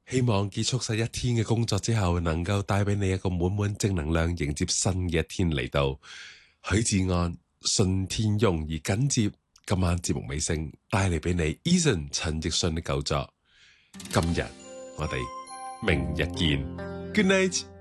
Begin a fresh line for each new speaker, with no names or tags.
希望結束晒一天嘅工作之後，能夠帶俾你一個滿滿正能量，迎接新嘅一天嚟到。許志安、信天庸而緊接今晚節目尾聲，帶嚟俾你 Eason 陳奕迅嘅舊作。今日我哋明日見 ，Good night。